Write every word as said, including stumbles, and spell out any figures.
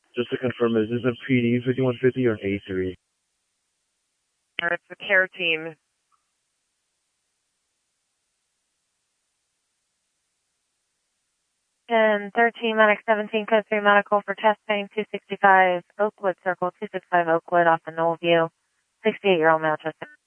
Just to confirm, is this a P D fifty-one fifty or an A three? It's the care team. ten thirteen, Medic seventeen, code three medical for testing, two sixty-five Oakwood Circle, two sixty-five Oakwood off the Knoll View, sixty-eight-year-old male chest.